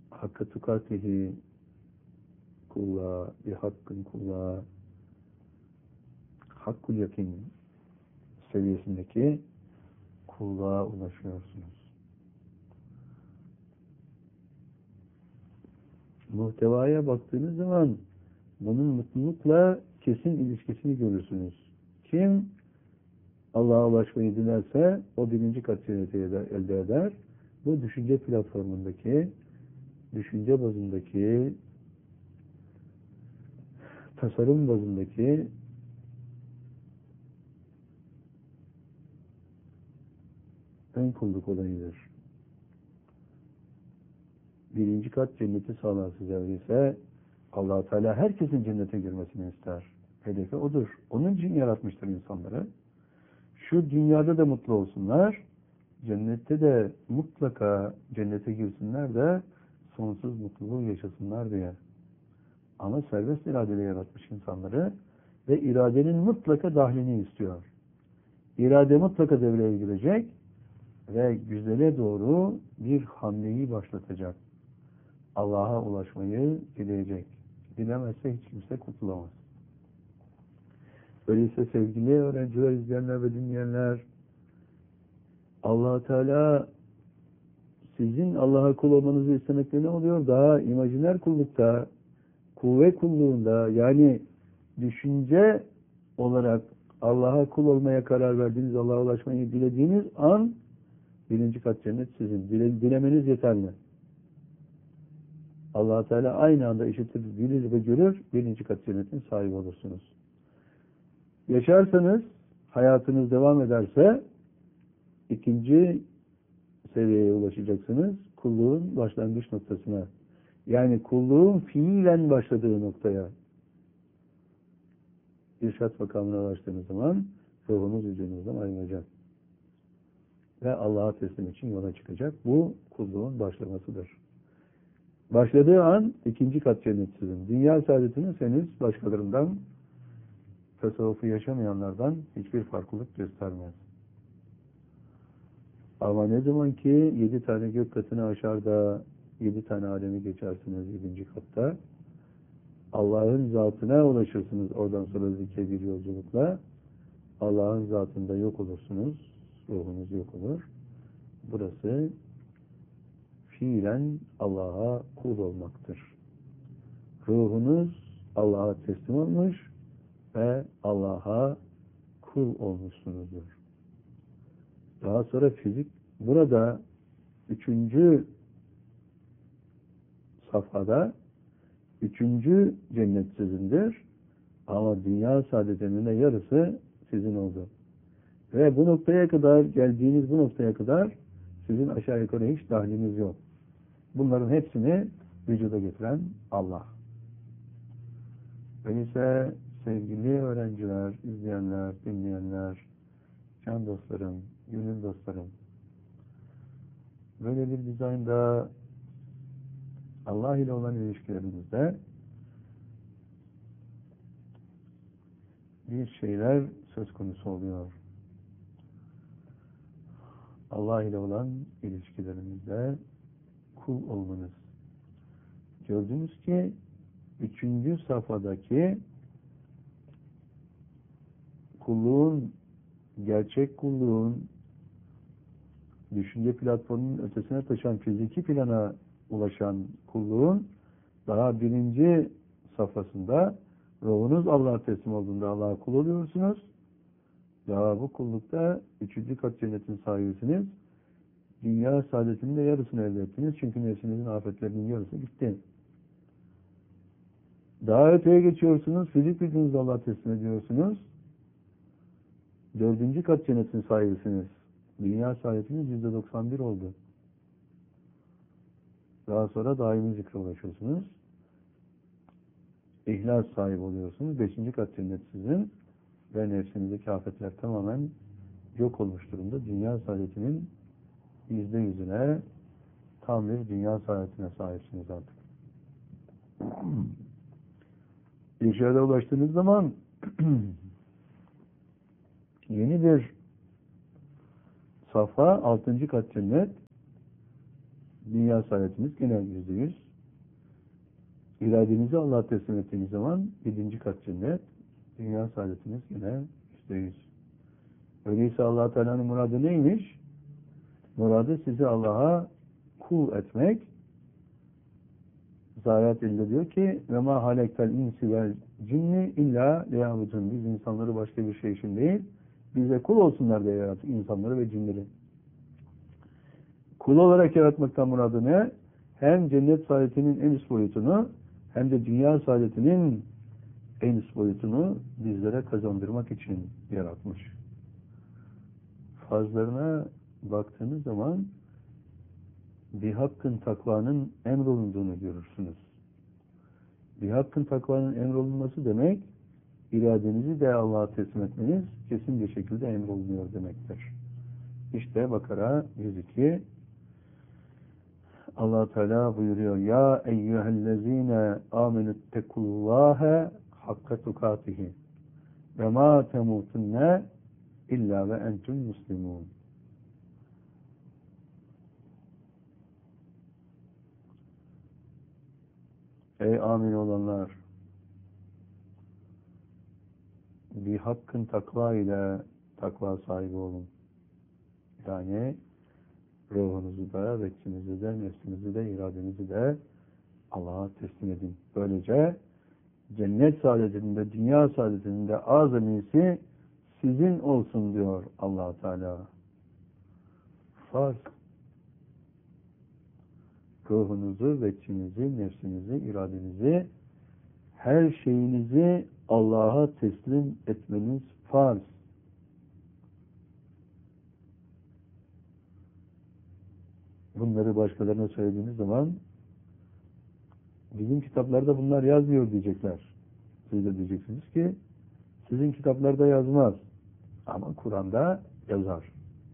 hakka tukatihi kulluğa, bir hakkın kulluğa, hakkul yakin seviyesindeki kulluğa ulaşıyorsunuz. Muhtevaya baktığınız zaman bunun mutlulukla kesin ilişkisini görürsünüz. Kim Allah'a ulaşmayı dilerse o birinci kat cenneti elde eder. Bu düşünce platformundaki, düşünce bazındaki, tasarım bazındaki ön kulluk olayıdır. Birinci kat cenneti sağlar size, öyleyse Allah-u Teala herkesin cennete girmesini ister. Hedefi odur. Onun için yaratmıştır insanları. Şu dünyada da mutlu olsunlar, cennette de mutlaka cennete girsinler de sonsuz mutluluğu yaşasınlar diye. Ama serbest iradeyle yaratmış insanları ve iradenin mutlaka dahlini istiyor. İrade mutlaka devreye girecek ve güzele doğru bir hamleyi başlatacak. Allah'a ulaşmayı dileyecek. Dilemezse hiç kimse kurtulamaz. Öyleyse sevgili öğrenciler, izleyenler ve dinleyenler, Allah-u Teala sizin Allah'a kul olmanızı istemekte ne oluyor? Daha imajiner kullukta, kuvve kulluğunda, yani düşünce olarak Allah'a kul olmaya karar verdiğiniz, Allah'a ulaşmayı dilediğiniz an birinci kat cennet sizin. Dilemeniz yeterli. Allah-u Teala aynı anda işitir, bilir ve görür, birinci kat cennetin sahibi olursunuz. Yaşarsanız, hayatınız devam ederse ikinci seviyeye ulaşacaksınız. Kulluğun başlangıç noktasına. Yani kulluğun fiilen başladığı noktaya. İrşad makamına ulaştığınız zaman ruhunuz vücudunuzdan ayrılacak. Ve Allah'a teslim için yola çıkacak. Bu kulluğun başlamasıdır. Başladığı an ikinci kat cennet sizin. Dünya saadetiniz henüz başkalarından, tasavvufu yaşamayanlardan hiçbir farklılık göstermez. Ama ne zaman ki 7 tane gök katını aşar da 7 tane alemi geçersiniz 7. katta, Allah'ın zatına ulaşırsınız. Oradan sonra zikre bir yolculukla Allah'ın zatında yok olursunuz. Ruhunuz yok olur. Burası fiilen Allah'a kul olmaktır. Ruhunuz Allah'a teslim olmuş ve Allah'a kul olmuşsunuzdur. Daha sonra fizik, burada 3. safhada 3. cennet sizindir. Ama dünya saadetinin de yarısı sizin oldu. Ve bu noktaya kadar, geldiğiniz bu noktaya kadar sizin aşağı yukarı hiç dahliniz yok. Bunların hepsini vücuda getiren Allah. Öyleyse sevgili öğrenciler, izleyenler, dinleyenler, can dostlarım, gönül dostlarım, böyle bir dizaynda Allah ile olan ilişkilerimizde bir şeyler söz konusu oluyor. Allah ile olan ilişkilerimizde kul olmanız. Gördünüz ki 3. safhadaki kulluğun, gerçek kulluğun düşünce platformunun ötesine taşan fiziki plana ulaşan kulluğun daha 1. safhasında ruhunuz Allah'a teslim olduğunda Allah'a kul oluyorsunuz. Daha bu kullukta 3. kat cennetin sahibisiniz. Dünya saadetinin de yarısını elde ettiniz. Çünkü nefsinizin afetlerinin yarısı gitti. Daha öteye geçiyorsunuz. Fizik gücünüzü Allah'a teslim ediyorsunuz. 4. kat cennetin sahibisiniz. Dünya saadetiniz %91 oldu. Daha sonra daimi zikre ulaşıyorsunuz. İhlas sahibi oluyorsunuz. 5. kat cennet sizin ve nefsinizdeki afetler tamamen yok olmuş durumda. Dünya saadetinin %100'üne, tam bir dünya saadetine sahipsiniz artık. İrşada ulaştığınız zaman yeni bir safha, 6. kat cennet, Dünya saadetiniz gene %100. İradenizi Allah'a teslim ettiğiniz zaman 7. kat cennet. Dünya saadetiniz gene %100. Öyleyse Allah Teala'nın muradı neymiş? Muradı sizi Allah'a kul etmek. Zayiat elde diyor ki ve ma halektel insi vel cinni illa liyabudun. Biz insanları başka bir şey için değil, bize kul olsunlar diye yarattık insanları ve cinleri. Kul olarak yaratmaktan muradı ne? Hem cennet saadetinin en üst boyutunu hem de dünya saadetinin en üst boyutunu bizlere kazandırmak için yaratmış. Farzlarına baktığınız zaman bir hakkın takvanın emrolunduğunu görürsünüz. Bir hakkın takvanın emrolunması demek, iradenizi de Allah'a teslim etmeniz kesin bir şekilde emrolunuyor demektir. İşte Bakara 102 Allah Teala buyuruyor: Ya eyyühellezine amenüttekullâhe hakka tukatihi ve ma temutunne illa ve entüm muslimun. Ey amin olanlar! Bir hakkın takva ile takva sahibi olun. Yani ruhunuzu da, veçinizi de, nefsinizi de, iradenizi de Allah'a teslim edin. Böylece cennet saadetinde, dünya saadetinde azamisi sizin olsun diyor Allah Teala. Farz. Ruhunuzu, veçinizi, nefsinizi, iradenizi, her şeyinizi Allah'a teslim etmeniz farz. Bunları başkalarına söylediğiniz zaman bizim kitaplarda bunlar yazmıyor diyecekler. Siz de diyeceksiniz ki sizin kitaplarda yazmaz. Ama Kur'an'da yazar.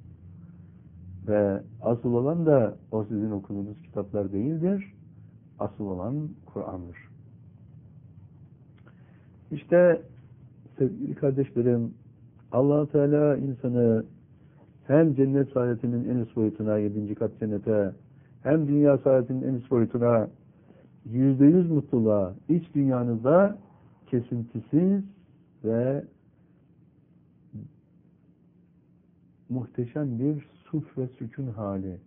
Ve asıl olan da o sizin okuduğunuz kitaplar değildir. Asıl olan Kur'an'dır. İşte sevgili kardeşlerim, Allah Teala insanı hem cennet saadetinin en üst boyutuna, 7. kat cennete, hem dünya saadetinin en üst boyutuna, %100 mutluluğa, iç dünyanızda kesintisiz ve muhteşem bir sulh ve sükun hali.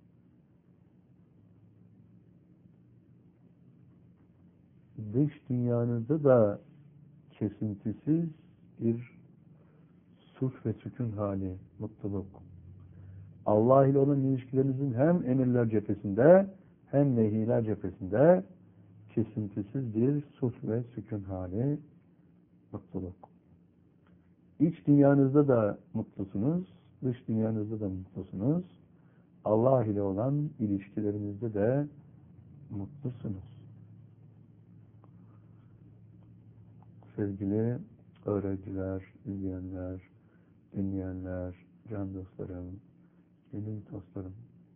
Dış dünyanızda da kesintisiz bir sulh ve sükun hali, mutluluk. Allah ile olan ilişkilerinizin hem emirler cephesinde hem nehiler cephesinde kesintisiz bir sulh ve sükun hali, mutluluk. İç dünyanızda da mutlusunuz, dış dünyanızda da mutlusunuz. Allah ile olan ilişkilerinizde de mutlusunuz. Sevgili öğrenciler, izleyenler, dinleyenler, can dostlarım, gönül dostlarım.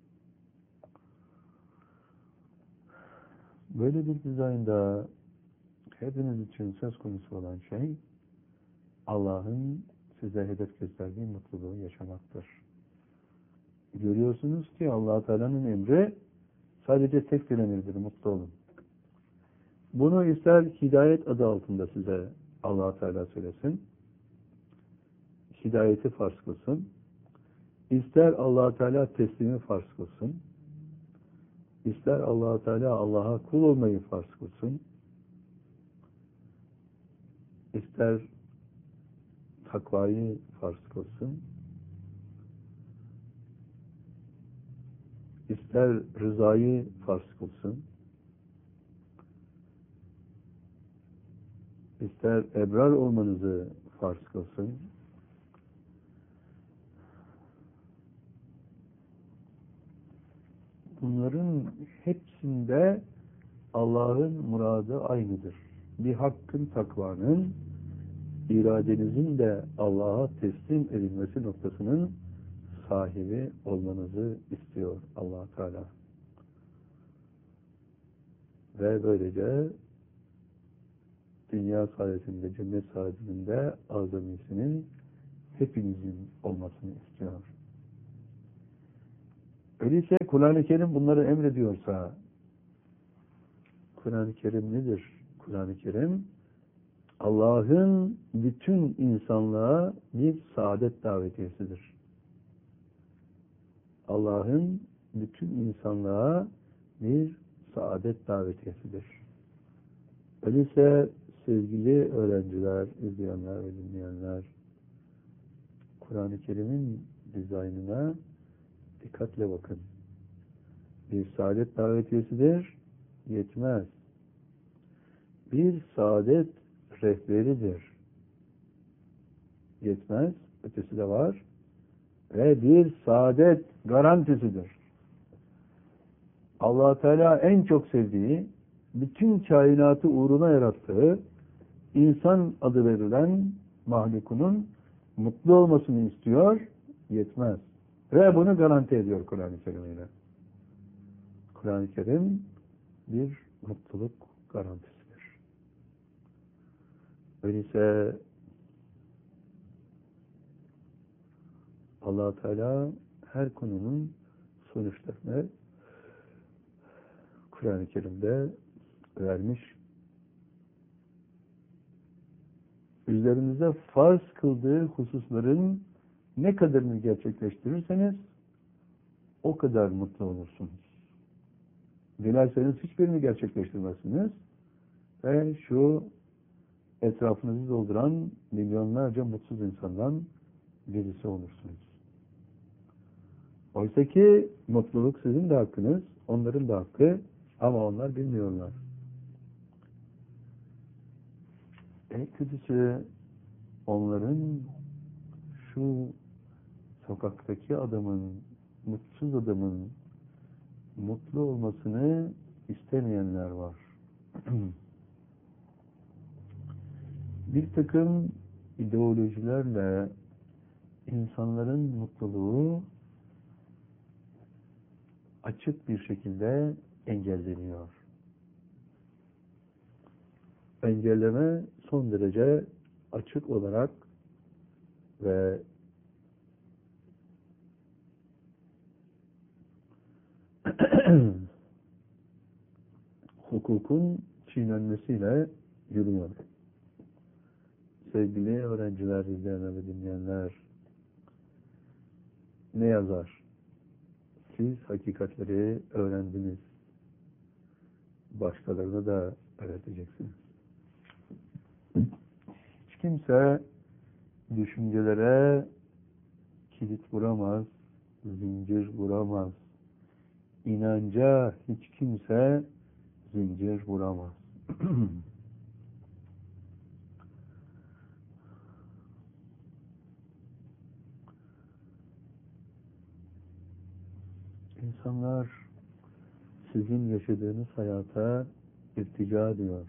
Böyle bir dizaynda hepiniz için söz konusu olan şey Allah'ın size hedef gösterdiği mutluluğu yaşamaktır. Görüyorsunuz ki Allah Teala'nın emri sadece tek bir emirdir, mutlu olun. Bunu ister hidayet adı altında size Allah Teala söylesin, hidayeti farz kılsın, ister Allah Teala teslimi farz kılsın, ister Allah Teala Allah'a kul olmayı farz kılsın, ister takvayı farz kılsın, ister rızayı farz kılsın, ister ebrar olmanızı farz kılsın, bunların hepsinde Allah'ın muradı aynıdır. Bir hakkın takvanın, iradenizin de Allah'a teslim edilmesi noktasının sahibi olmanızı istiyor Allah Teala. Ve böylece dünya saadetinde, cennet saadetinde azamisinin hepinizin olmasını istiyor. Öyleyse Kur'an-ı Kerim bunları emrediyorsa, Kur'an-ı Kerim nedir? Kur'an-ı Kerim Allah'ın bütün insanlığa bir saadet davetiyesidir. Allah'ın bütün insanlığa bir saadet davetiyesidir. Öyleyse sevgili öğrenciler, izleyenler ve dinleyenler, Kur'an-ı Kerim'in dizaynına dikkatle bakın. Bir saadet davetiyesidir, yetmez. Bir saadet rehberidir, yetmez. Ötesi de var. Ve bir saadet garantisidir. Allah Teala en çok sevdiği, bütün kainatı uğruna yarattığı, insan adı verilen mahlukunun mutlu olmasını istiyor, yetmez. Ve bunu garanti ediyor Kur'an-ı Kerim ile. Kur'an-ı Kerim bir mutluluk garantisidir. Öyleyse Allah Teala her konunun sonuçlarını Kur'an-ı Kerim'de vermiş. Üzerinize farz kıldığı hususların ne kadarını gerçekleştirirseniz o kadar mutlu olursunuz. Dilerseniz hiçbirini gerçekleştirmezsiniz ve şu etrafınızı dolduran milyonlarca mutsuz insandan birisi olursunuz. Oysa ki mutluluk sizin de hakkınız, onların da hakkı, ama onlar bilmiyorlar. En kötüsü onların şu sokaktaki adamın, mutsuz adamın mutlu olmasını istemeyenler var. Bir takım ideolojilerle insanların mutluluğu açık bir şekilde engelleniyor. Engelleme son derece açık olarak ve hukukun çiğnenmesiyle yürüyor. Sevgili öğrenciler, izleyenler ve dinleyenler, ne yazar? Siz hakikatleri öğrendiniz. Başkalarına da öğreteceksiniz. Hiç kimse düşüncelere kilit vuramaz, zincir vuramaz. İnanca hiç kimse zincir vuramaz. İnsanlar sizin yaşadığınız hayata irtica ediyor.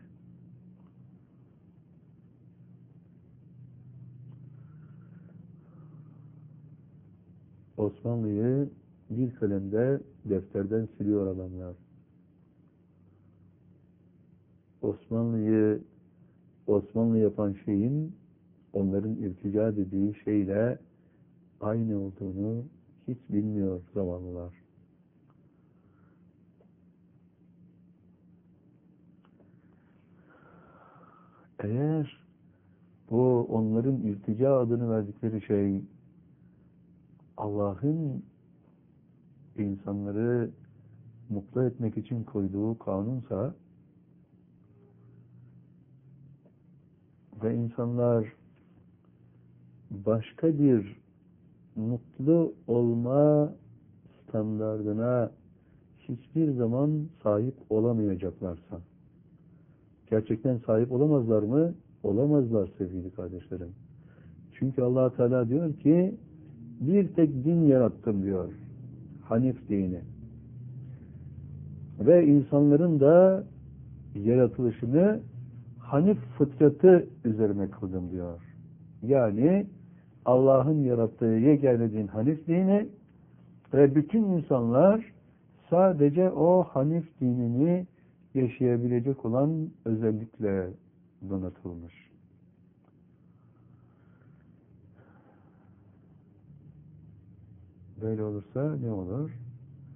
Osmanlı'yı bir kalemde defterden siliyor adamlar. Osmanlı yapan şeyin onların irtica dediği şeyle aynı olduğunu hiç bilmiyor zamanlılar. Eğer bu onların irtica adını verdikleri şey Allah'ın insanları mutlu etmek için koyduğu kanunsa ve insanlar başka bir mutlu olma standardına hiçbir zaman sahip olamayacaklarsa, gerçekten sahip olamazlar mı? Olamazlar sevgili kardeşlerim. Çünkü Allah Teala diyor ki bir tek din yarattım diyor. Hanif dini. Ve insanların da yaratılışını Hanif fıtratı üzerine kıldım diyor. Yani Allah'ın yarattığı yegane din Hanif dini ve bütün insanlar sadece o Hanif dinini yaşayabilecek olan özellikle donatılmış. Böyle olursa ne olur?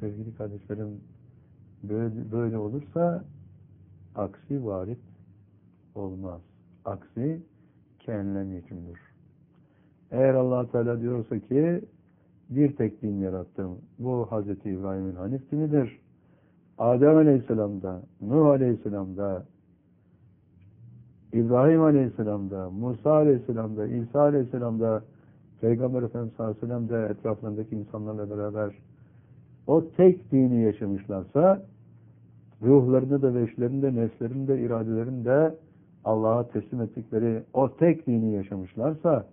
sevgili kardeşlerim, böyle olursa aksi varit olmaz. Aksi kendilerine hükümdür. Eğer Allah Teala diyorsa ki bir tek din yarattım, bu Hz. İbrahim'in Hanif dinidir. Adem Aleyhisselam'da, Nuh Aleyhisselam'da, İbrahim Aleyhisselam'da, Musa Aleyhisselam'da, İsa Aleyhisselam'da, Peygamber Efendimiz sallallahu aleyhi ve sellem de etraflarındaki insanlarla beraber o tek dini yaşamışlarsa, ruhlarını da, veşlerini de, nefslerini de, iradelerini de Allah'a teslim ettikleri o tek dini yaşamışlarsa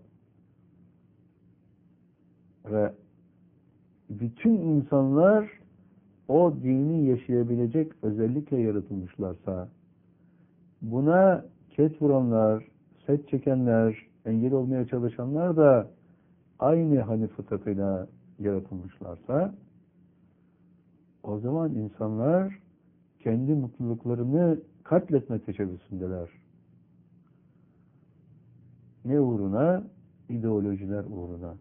ve bütün insanlar o dini yaşayabilecek özellikle yaratılmışlarsa, buna ket vuranlar, set çekenler, engel olmaya çalışanlar da aynı Hanif fıtratıyla yaratılmışlarsa, o zaman insanlar kendi mutluluklarını katletme teşebbüsündeler. Ne uğruna? İdeolojiler uğruna.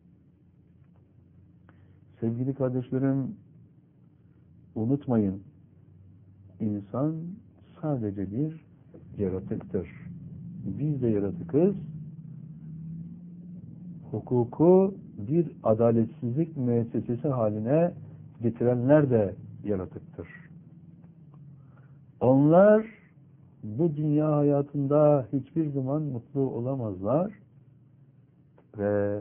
Sevgili kardeşlerim, unutmayın, insan sadece bir yaratıktır. Biz de yaratıkız. Hukuku bir adaletsizlik müessesesi haline getirenler de yaratıktır. Onlar bu dünya hayatında hiçbir zaman mutlu olamazlar ve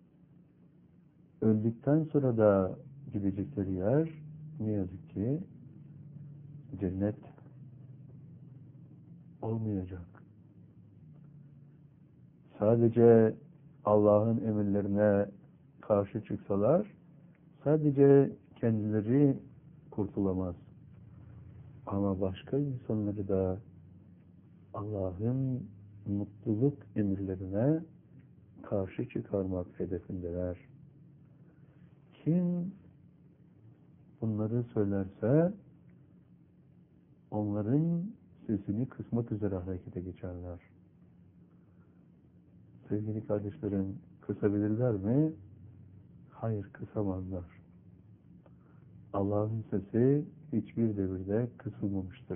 öldükten sonra da gidecekleri yer ne yazık ki cennet olmayacak. Sadece Allah'ın emirlerine karşı çıksalar sadece kendileri kurtulamaz. Ama başka insanları da Allah'ın mutluluk emirlerine karşı çıkarmak hedefindeler. Kim bunları söylerse onların sesini kısmak üzere harekete geçerler. Sevgili kardeşlerim, kısabilirler mi? Hayır, kısamazlar. Allah'ın sesi hiçbir devirde kısılmamıştır.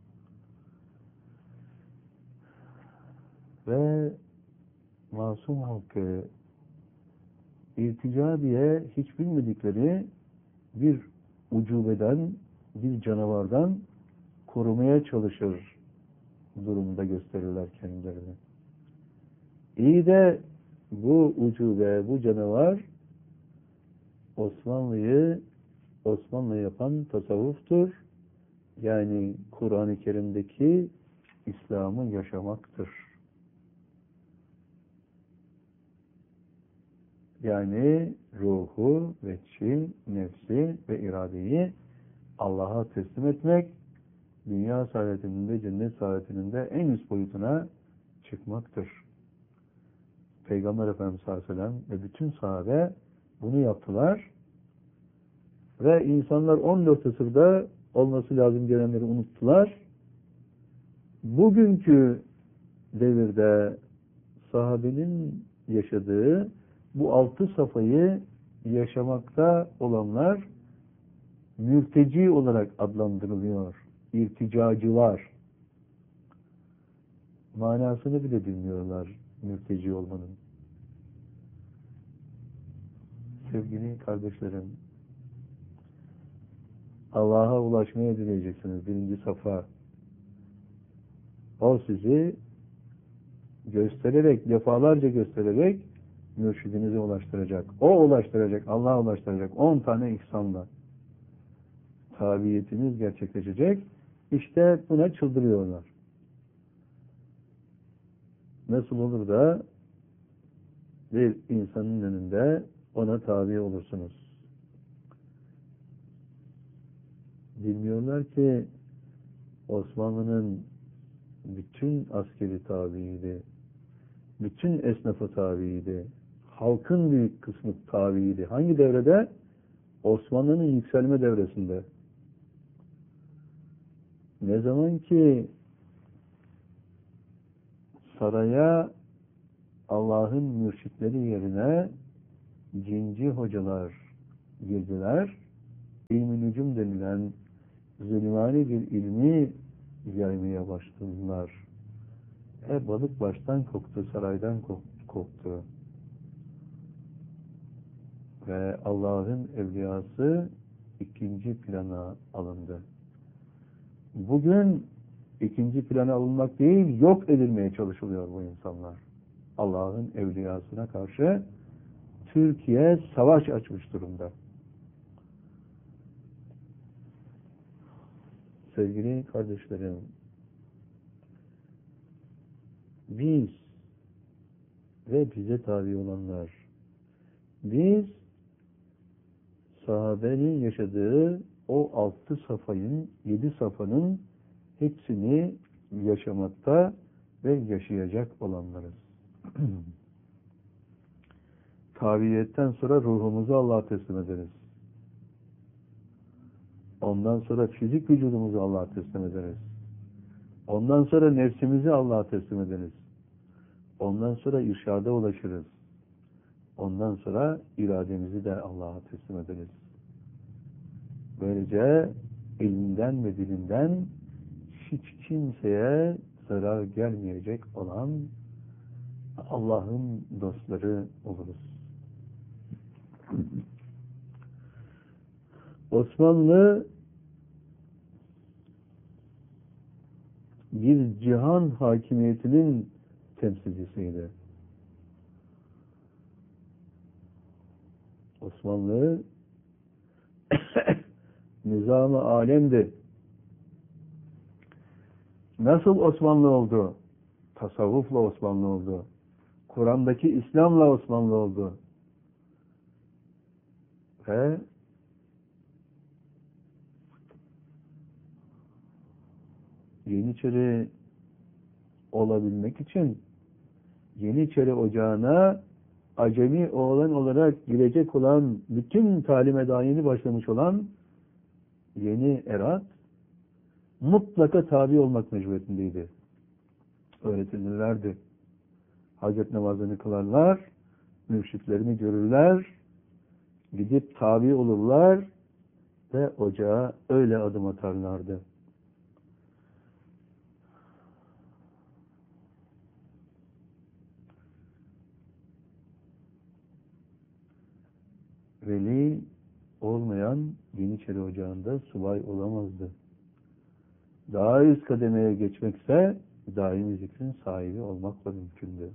Ve masum halkı irtica diye hiç bilmedikleri bir ucubeden, bir canavardan korumaya çalışır durumda gösterirler kendilerini. İyi de bu ucube, bu canavar Osmanlı yapan tasavvuftur. Yani Kur'an-ı Kerim'deki İslam'ı yaşamaktır. Yani ruhu, veçi, nefsi ve iradeyi Allah'a teslim etmek, dünya saadetinin de cennet saadetinin de en üst boyutuna çıkmaktır. Peygamber Efendimiz sallallahu aleyhi ve sellem ve bütün sahabe bunu yaptılar. Ve insanlar 14 asırda olması lazım gelenleri unuttular. Bugünkü devirde sahabenin yaşadığı bu 6 safayı yaşamakta olanlar mürteci olarak adlandırılıyor. İrticacılar. Manasını bile bilmiyorlar mürteci olmanın. Sevgili kardeşlerim, Allah'a ulaşmaya dileyeceksiniz. 1. safa. O sizi göstererek, defalarca göstererek mürşidinize ulaştıracak. O ulaştıracak, Allah ulaştıracak. 10 tane ihsanla. Tabiyetiniz gerçekleşecek. İşte buna çıldırıyorlar. Nasıl olur da bir insanın önünde ona tabi olursunuz? Bilmiyorlar ki Osmanlı'nın bütün askeri tabiydi. Bütün esnafı tabiydi. Halkın büyük kısmı tabiydi. Hangi devrede? Osmanlı'nın yükselme devresinde. Ne zaman ki saraya Allah'ın mürşitleri yerine cinci hocalar girdiler, ilmi nücum denilen zulmani bir ilmi yaymaya başladılar. Balık baştan koktu, saraydan koktu. Ve Allah'ın evliyası ikinci plana alındı. Bugün ikinci plana alınmak değil, yok edilmeye çalışılıyor bu insanlar. Allah'ın evliyasına karşı Türkiye savaş açmış durumda. Sevgili kardeşlerim, biz ve bize tabi olanlar, biz sahabenin yaşadığı o 6 safayın, 7 safanın hepsini yaşamakta ve yaşayacak olanlarız. Tabiiyetten sonra ruhumuzu Allah'a teslim ederiz. Ondan sonra fizik vücudumuzu Allah'a teslim ederiz. Ondan sonra nefsimizi Allah'a teslim ederiz. Ondan sonra irşada ulaşırız. Ondan sonra irademizi de Allah'a teslim ederiz. Böylece elinden ve dilinden hiç kimseye zarar gelmeyecek olan Allah'ın dostları oluruz. Osmanlı bir cihan hakimiyetinin temsilcisiydi. Osmanlı nizam-ı alemdi. Nasıl Osmanlı oldu? Tasavvufla Osmanlı oldu. Kur'an'daki İslam'la Osmanlı oldu. Ve Yeniçeri olabilmek için Yeniçeri ocağına acemi oğlan olarak girecek olan, bütün talime daha yeni başlamış olan yeni erat mutlaka tabi olmak mecburiyetindeydi. Öğretilirlerdi. Hacet namazını kılarlar, mürşitlerini görürler, gidip tabi olurlar ve ocağa öyle adım atarlardı. Veli olmayan Yeniçeri Ocağı'nda subay olamazdı. Daha üst kademeye geçmekse daimi zikrin sahibi olmakla mümkündü.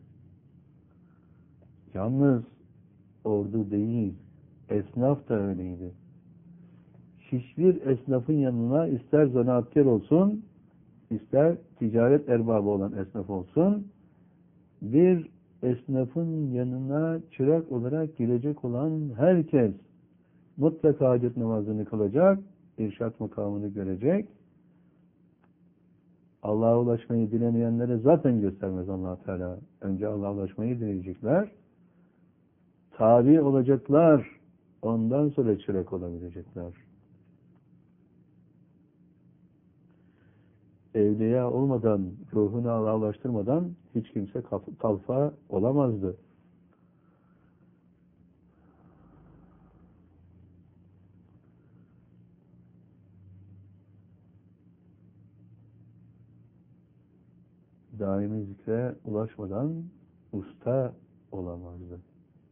Yalnız ordu değil, esnaf da öyleydi. Hiçbir esnafın yanına ister zanaatkar olsun, ister ticaret erbabı olan esnaf olsun, bir esnafın yanına çırak olarak girecek olan herkes mutlaka hacet namazını kılacak, irşat makamını görecek. Allah'a ulaşmayı dilemeyenlere zaten göstermez Allah Teala. Önce Allah'a ulaşmayı dileyecekler. Tabi olacaklar. Ondan sonra çırak olabilecekler. Evliya olmadan, ruhunu Allah'a ulaştırmadan hiç kimse kalfa olamazdı. Daimi zikre ulaşmadan usta olamazdı.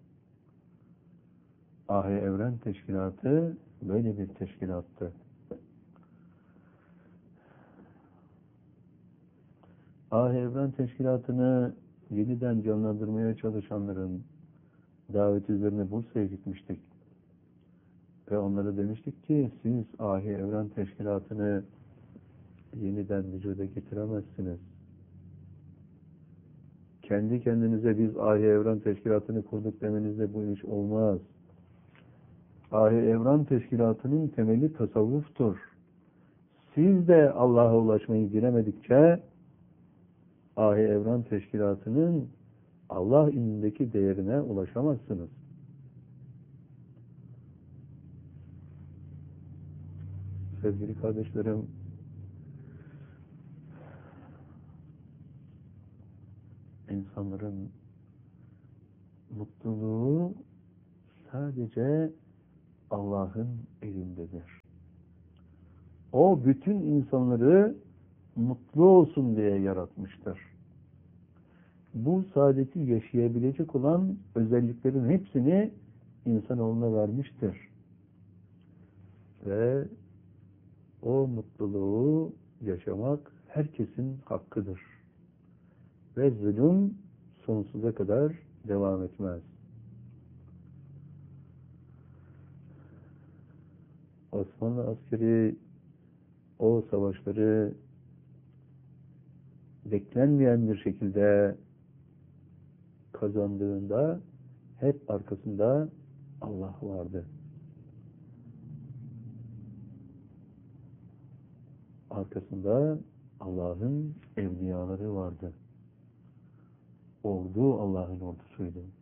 Ah-i Evren Teşkilatı böyle bir teşkilattı. Ah-i Evren Teşkilatı'nı yeniden canlandırmaya çalışanların daveti üzerine Bursa'ya gitmiştik. Ve onlara demiştik ki siz Ah-i Evren Teşkilatı'nı yeniden vücuda getiremezsiniz. Kendi kendinize biz Ah-i Evren Teşkilatı'nı kurduk demenizle bu iş olmaz. Ah-i Evren Teşkilatı'nın temeli tasavvuftur. Siz de Allah'a ulaşmayı dilemedikçe Ah-i Evren Teşkilatı'nın Allah indindeki değerine ulaşamazsınız. Sevgili kardeşlerim, insanların mutluluğu sadece Allah'ın elindedir. O bütün insanları mutlu olsun diye yaratmıştır. Bu saadeti yaşayabilecek olan özelliklerin hepsini insanoğluna vermiştir. Ve o mutluluğu yaşamak herkesin hakkıdır. Ve zulüm sonsuza kadar devam etmez. Osmanlı askeri o savaşları beklenmeyen bir şekilde kazandığında hep arkasında Allah vardı. Arkasında Allah'ın evliyaları vardı. Ordu Allah'ın ordusuydu.